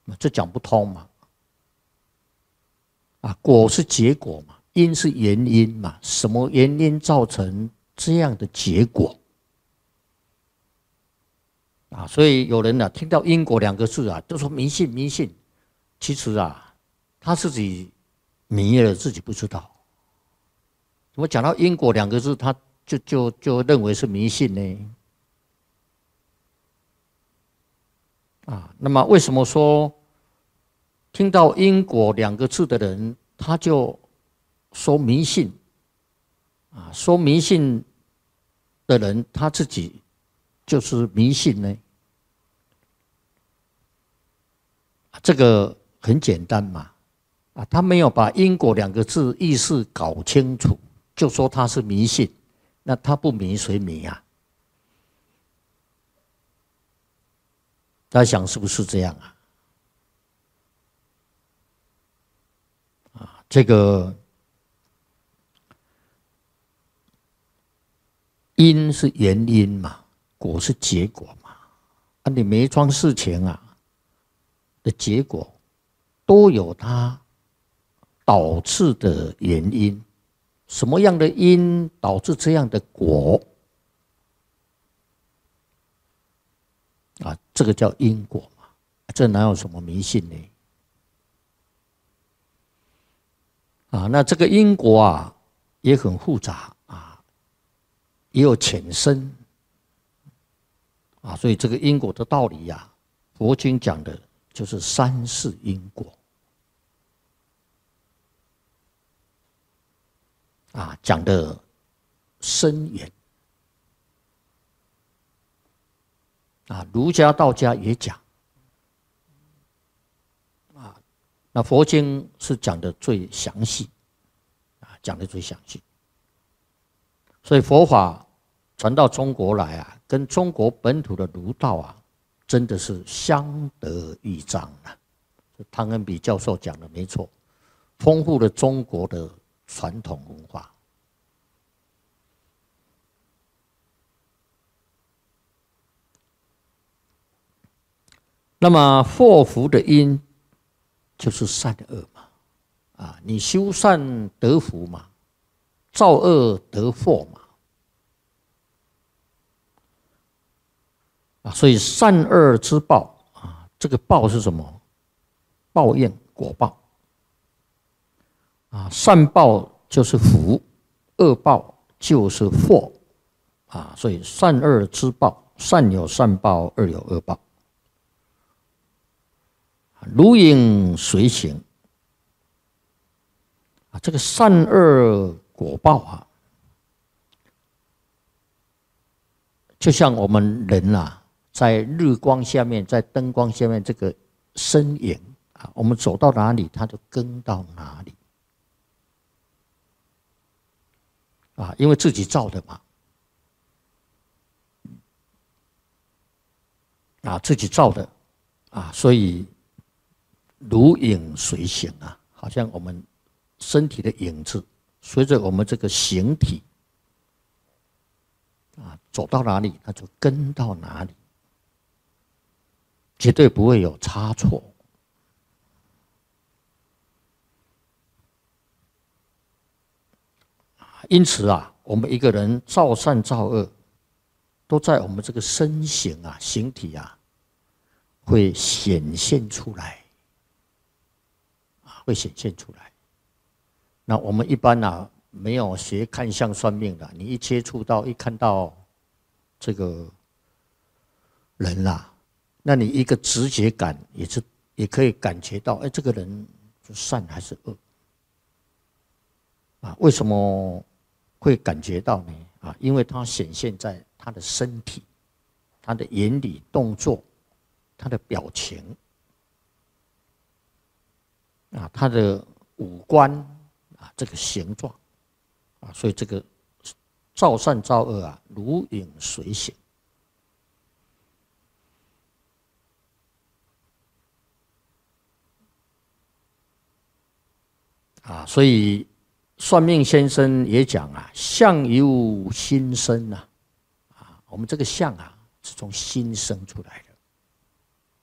这讲不通嘛。果是结果嘛，因是原因嘛，什么原因造成这样的结果？所以有人听到因果两个字都说迷信迷信，其实他自己迷了自己不知道。怎么讲到因果两个字，他就认为是迷信呢？那么为什么说听到因果两个字的人，他就说迷信？说迷信的人他自己就是迷信呢？这个很简单嘛，他没有把因果两个字意思搞清楚，就说他是迷信，那他不迷谁迷啊？大家想是不是这样这个因是原因嘛，果是结果嘛。你每一桩事情的结果都有它导致的原因，什么样的因导致这样的果？这个叫因果嘛，这哪有什么迷信呢？那这个因果也很复杂也有浅深所以这个因果的道理佛经讲的就是三世因果讲的深远儒家道家也讲那佛经是讲的最详细讲的最详细。所以佛法传到中国来跟中国本土的儒道真的是相得益彰汤恩比教授讲的没错，丰富了中国的传统文化。那么祸福的因就是善恶嘛，你修善得福嘛，造恶得祸嘛。所以善恶之报这个报是什么？报应果报善报就是福，恶报就是祸所以善恶之报，善有善报，恶有恶报。如影随形这个善恶果报就像我们人在日光下面，在灯光下面这个身影我们走到哪里，它就跟到哪里因为自己造的嘛自己造的所以如影随形好像我们身体的影子随着我们这个形体走到哪里它就跟到哪里，绝对不会有差错因此我们一个人造善造恶都在我们这个身形形体会显现出来会显现出来。那我们一般没有学看相算命的，你一接触到一看到这个人那你一个直觉感也可以感觉到这个人是善还是恶为什么会感觉到呢因为它显现在他的身体，他的言语动作，他的表情他的五官这个形状所以这个造善造恶如影随形所以算命先生也讲相由心生我们这个相是从心生出来的